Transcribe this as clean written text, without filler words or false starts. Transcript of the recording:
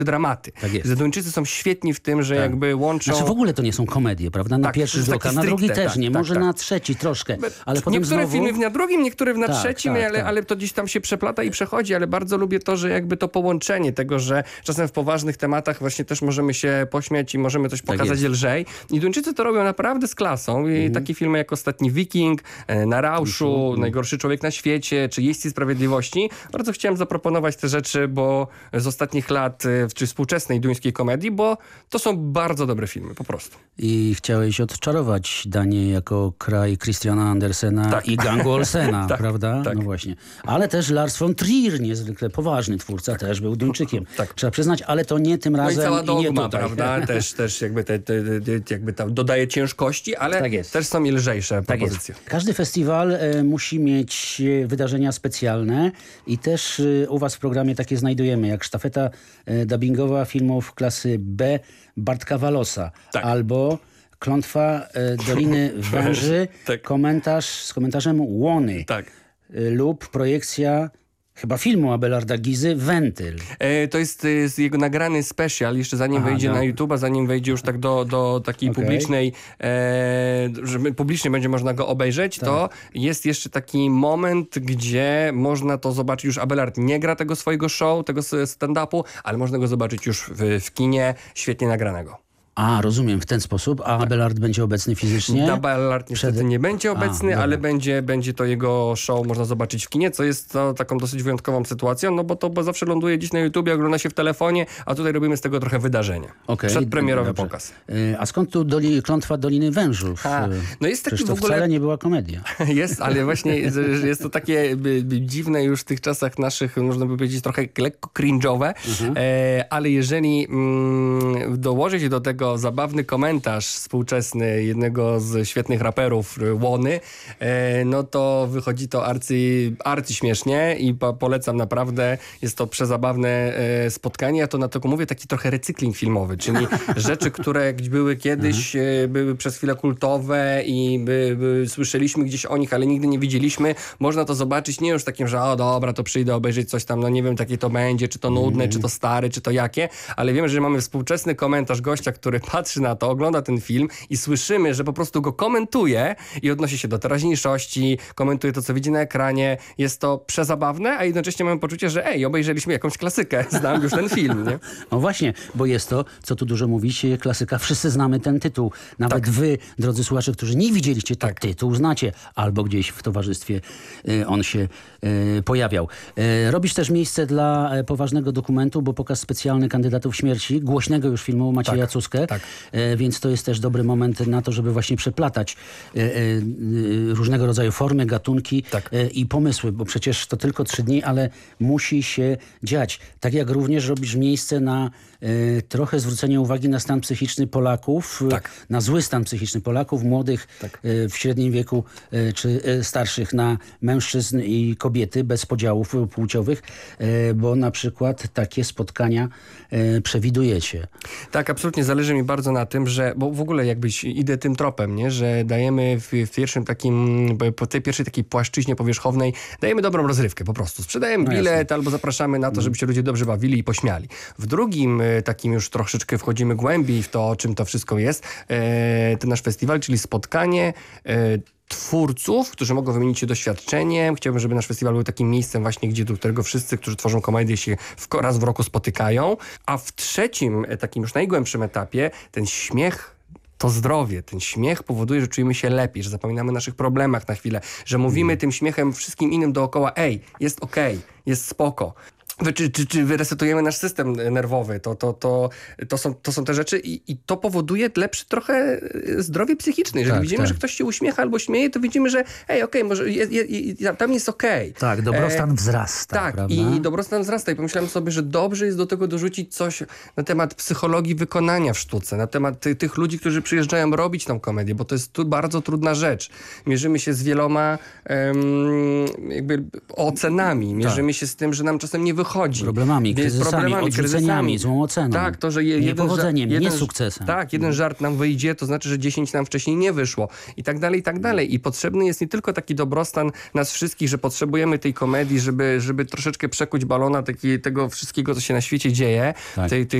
dramaty. Tak jest. Że Duńczycy są świetni w tym, że jakby łączą... Znaczy w ogóle to nie są komedie, prawda? Na pierwszy rzut oka, na drugi też nie, może na trzeci troszkę, ale potem niektóre znowu... filmy na drugim, niektóre na trzecim, ale to gdzieś tam się przeplata i przechodzi, ale bardzo lubię to, że jakby to połączenie tego, że czasem w poważnych tematach właśnie też możemy się pośmiać i możemy coś pokazać lżej. I Duńczycy to robią naprawdę z klasą. I takie filmy jak Ostatni Wiking, Na Rauszu, Najgorszy człowiek na świecie, czy Jeźdźcy Sprawiedliwości. Bardzo chciałem zaproponować te rzeczy, bo z ostatnich lat, czy współczesnej duńskiej komedii, bo to są bardzo dobre filmy, po prostu. I chciałeś odczarować Danię jako kraj Christiana Andersena i gangu Olsena, prawda? Tak. No właśnie. Ale też Lars von Trier, niezwykle poważny twórca, też był Duńczykiem. Trzeba przyznać, ale to nie tym razem i cała i nie dogma, tutaj. prawda? Też jakby tam dodaje ciężkości, ale też są i lżejsze propozycje. Każdy festiwal musi mieć wydarzenia specjalne i też u was w programie takie znajdujemy, jak sztafeta dubbingowa filmów klasy B Bartka Walosa albo Klątwa Doliny Węży, komentarz z komentarzem Łony lub projekcja chyba filmu Abelarda Gizy Wentyl. To jest jego nagrany special, jeszcze zanim wejdzie na YouTube'a, zanim wejdzie już tak do takiej publicznej, że publicznie będzie można go obejrzeć, to jest jeszcze taki moment, gdzie można to zobaczyć. Już Abelard nie gra tego swojego show, tego stand-upu, ale można go zobaczyć już w kinie, świetnie nagranego. A, rozumiem, w ten sposób. A Abelard będzie obecny fizycznie? Abelard niestety nie będzie obecny, ale będzie to jego show, można zobaczyć w kinie, co jest taką dosyć wyjątkową sytuacją, no bo to zawsze ląduje gdzieś na YouTubie, ogląda się w telefonie, a tutaj robimy z tego trochę wydarzenie. Przedpremierowy pokaz. A skąd tu Klątwa Doliny Wężów? No jest taki to wcale nie była komedia. Jest, ale właśnie jest to takie dziwne już w tych czasach naszych, można by powiedzieć, trochę lekko cringe'owe, ale jeżeli dołoży się do tego zabawny komentarz współczesny jednego z świetnych raperów, Łony, no to wychodzi to arcyśmiesznie i polecam naprawdę. Jest to przezabawne spotkanie. Ja to na to mówię, taki trochę recykling filmowy, czyli rzeczy, które były kiedyś, były przez chwilę kultowe i słyszeliśmy gdzieś o nich, ale nigdy nie widzieliśmy. Można to zobaczyć nie już takim, że dobra, to przyjdę obejrzeć coś tam, no nie wiem, takie to będzie, czy to nudne, czy to stare, czy to jakie, ale wiemy, że mamy współczesny komentarz gościa, który patrzy na to, ogląda ten film i słyszymy, że po prostu go komentuje i odnosi się do teraźniejszości, komentuje to, co widzi na ekranie. Jest to przezabawne, a jednocześnie mamy poczucie, że obejrzeliśmy jakąś klasykę, znam już ten film, nie? No właśnie, bo jest to, co tu dużo mówić, klasyka. Wszyscy znamy ten tytuł. Nawet wy, drodzy słuchacze, którzy nie widzieliście, ten tytuł znacie. Albo gdzieś w towarzystwie on się pojawiał. Robisz też miejsce dla poważnego dokumentu, bo pokaz specjalny Kandydatów śmierci, głośnego już filmu Macieja Cuskę. Więc to jest też dobry moment na to, żeby właśnie przeplatać różnego rodzaju formy, gatunki i pomysły, bo przecież to tylko 3 dni, ale musi się dziać. Tak jak również robisz miejsce na trochę zwrócenie uwagi na stan psychiczny Polaków, na zły stan psychiczny Polaków, młodych w średnim wieku czy starszych, na mężczyzn i kobiety bez podziałów płciowych, bo na przykład takie spotkania przewidujecie. Tak, absolutnie zależy mi bardzo na tym, że, bo w ogóle jakbyś idę tym tropem, nie, że dajemy w pierwszym takim, po tej pierwszej takiej płaszczyźnie powierzchownej, dajemy dobrą rozrywkę po prostu. Sprzedajemy bilet albo zapraszamy na to, żeby się ludzie dobrze bawili i pośmiali. W drugim takim już troszeczkę wchodzimy głębiej w to, o czym to wszystko jest, ten nasz festiwal, czyli spotkanie twórców, którzy mogą wymienić się doświadczeniem. Chciałbym, żeby nasz festiwal był takim miejscem właśnie, do którego wszyscy, którzy tworzą komedię, się raz w roku spotykają. A w trzecim, takim już najgłębszym etapie, ten śmiech, to zdrowie, ten śmiech powoduje, że czujemy się lepiej, że zapominamy o naszych problemach na chwilę, że mówimy tym śmiechem wszystkim innym dookoła, jest okej, jest spoko. Czy wyresetujemy nasz system nerwowy. To są te rzeczy i to powoduje lepsze trochę zdrowie psychiczne. Jeżeli widzimy, że ktoś się uśmiecha albo śmieje, to widzimy, że może tam jest okej. Tak, dobrostan wzrasta. Tak, prawda? i dobrostan wzrasta. I pomyślałem sobie, że dobrze jest do tego dorzucić coś na temat psychologii wykonania w sztuce, na temat tych ludzi, którzy przyjeżdżają robić tą komedię, bo to jest bardzo trudna rzecz. Mierzymy się z wieloma jakby ocenami. Mierzymy się z tym, że nam czasem nie wychodzi chodzi. Problemami, kryzysami, odrzuceniami, złą oceną. Tak, to, że niepowodzeniem, niesukcesem. Tak, jeden żart nam wyjdzie, to znaczy, że 10 nam wcześniej nie wyszło. I tak dalej, i tak dalej. I potrzebny jest nie tylko taki dobrostan nas wszystkich, że potrzebujemy tej komedii, żeby troszeczkę przekuć balona tego wszystkiego, co się na świecie dzieje, Tak. tych